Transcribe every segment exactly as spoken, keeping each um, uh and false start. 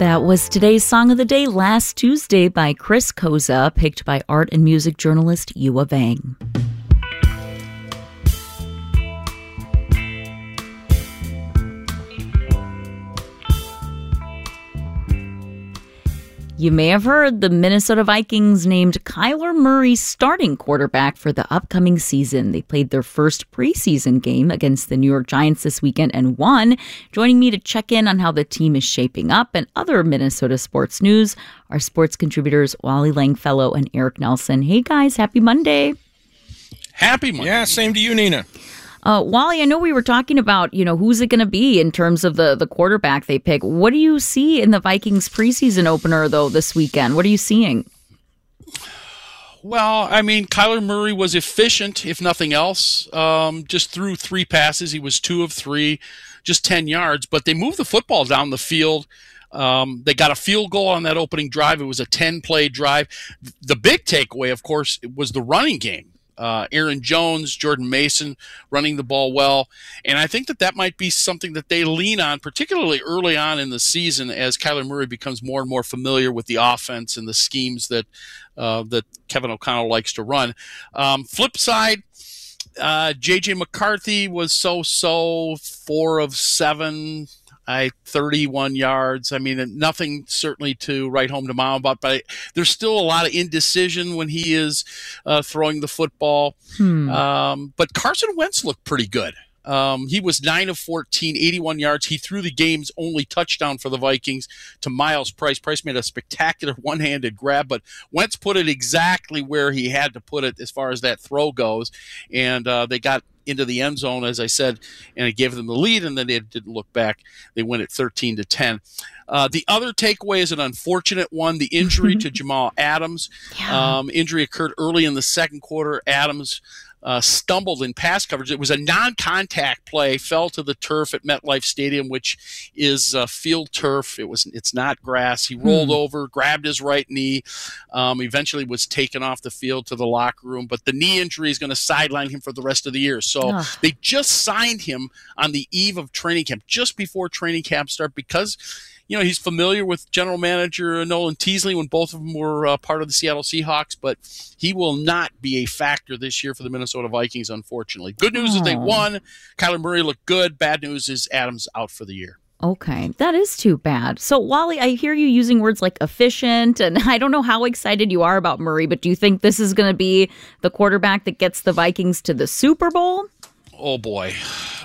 That was today's Song of the Day, Last Tuesday by Chris Koza, picked by art and music journalist Yua Vang. You may have heard the Minnesota Vikings named Kyler Murray starting quarterback for the upcoming season. They played their first preseason game against the New York Giants this weekend and won. Joining me to check in on how the team is shaping up and other Minnesota sports news are sports contributors Wally Langfellow and Eric Nelson. Hey guys, happy Monday. Happy Monday. Yeah, same to you, Nina. Uh, Wally, I know we were talking about, you know, who's it going to be in terms of the, the quarterback they pick. What do you see in the Vikings preseason opener, though, this weekend? What are you seeing? Well, I mean, Kyler Murray was efficient, if nothing else. Um, just threw three passes. He was two of three, just ten yards. But they moved the football down the field. Um, they got a field goal on that opening drive. It was a ten-play drive. The big takeaway, of course, was the running game. Uh, Aaron Jones, Jordan Mason running the ball well. And I think that that might be something that they lean on, particularly early on in the season as Kyler Murray becomes more and more familiar with the offense and the schemes that uh, that Kevin O'Connell likes to run. Um, flip side, uh, J J McCarthy was so-so, four of seven, I thirty-one yards. I mean, nothing certainly to write home to mom about, but I, there's still a lot of indecision when he is uh, throwing the football. Hmm. Um, but Carson Wentz looked pretty good. Um, he was nine of fourteen, eighty-one yards. He threw the game's only touchdown for the Vikings to Miles Price. Price made a spectacular one-handed grab, but Wentz put it exactly where he had to put it as far as that throw goes. And uh, they got into the end zone, as I said, and it gave them the lead, and then they didn't look back. They win it thirteen to ten. Uh, the other takeaway is an unfortunate one, the injury to Jamal Adams. Yeah. Um, injury occurred early in the second quarter. Adams uh, stumbled in pass coverage. It was a non-contact play, fell to the turf at MetLife Stadium, which is uh, field turf. It was, it's not grass. He rolled hmm. over, grabbed his right knee, um, eventually was taken off the field to the locker room. But the knee injury is going to sideline him for the rest of the year. So Ugh. they just signed him on the eve of training camp, just before training camp start, because you know, he's familiar with general manager Nolan Teasley when both of them were uh, part of the Seattle Seahawks, but he will not be a factor this year for the Minnesota Vikings, unfortunately. Good news oh. is they won. Kyler Murray looked good. Bad news is Adams out for the year. Okay, that is too bad. So, Wally, I hear you using words like efficient, and I don't know how excited you are about Murray, but do you think this is going to be the quarterback that gets the Vikings to the Super Bowl? Oh, boy.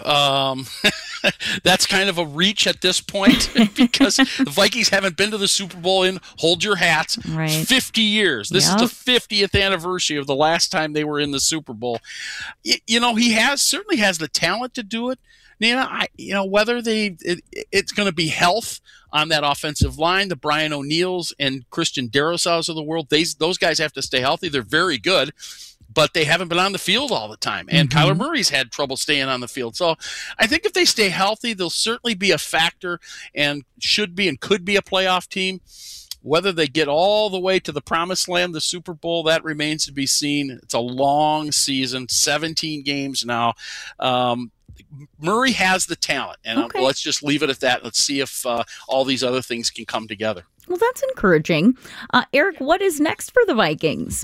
Um, that's kind of a reach at this point because the Vikings haven't been to the Super Bowl in, hold your hats, right. fifty years. This yep. is the fiftieth anniversary of the last time they were in the Super Bowl. You, you know, he has certainly has the talent to do it. Nina, I, you know, whether they it, it's going to be health on that offensive line, the Brian O'Neills and Christian Darrisaw's of the world, they, those guys have to stay healthy. They're very good, but they haven't been on the field all the time. And mm-hmm. Kyler Murray's had trouble staying on the field. So I think if they stay healthy, they'll certainly be a factor and should be and could be a playoff team. Whether they get all the way to the promised land, the Super Bowl, that remains to be seen. It's a long season, seventeen games now. Um, Murray has the talent, and okay. let's just leave it at that. Let's see if uh, all these other things can come together. Well, that's encouraging. Uh, Eric, what is next for the Vikings?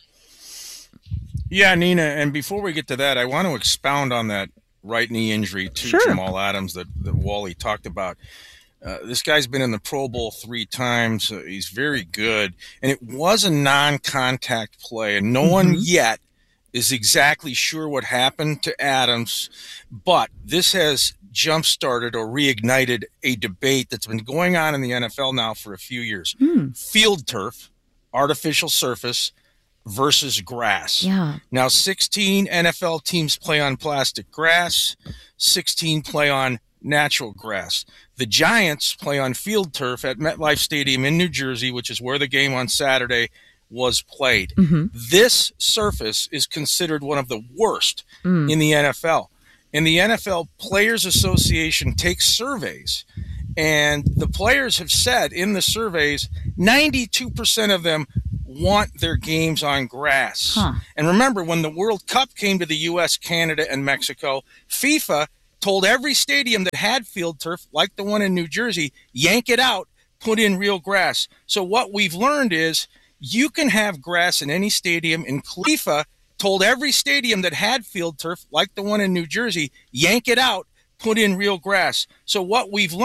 Yeah, Nina, and before we get to that, I want to expound on that right knee injury to sure. Jamal Adams that, that Wally talked about. Uh, this guy's been in the Pro Bowl three times. Uh, he's very good, and it was a non-contact play, and no mm-hmm. one yet is exactly sure what happened to Adams, but this has jump-started or reignited a debate that's been going on in the N F L now for a few years. Mm. Field turf, artificial surface, versus grass. Yeah. Now, sixteen N F L teams play on plastic grass, sixteen play on natural grass. The Giants play on field turf at MetLife Stadium in New Jersey, which is where the game on Saturday was played. Mm-hmm. This surface is considered one of the worst mm. in the N F L. And the N F L Players Association takes surveys, and the players have said in the surveys, ninety-two percent of them want their games on grass. Huh. And remember, when the World Cup came to the U S, Canada, and Mexico, FIFA told every stadium that had field turf, like the one in New Jersey, yank it out put in real grass. So what we've learned is you can have grass in any stadium, and Khalifa told every stadium that had field turf, like the one in New Jersey, yank it out, put in real grass. So what we've learned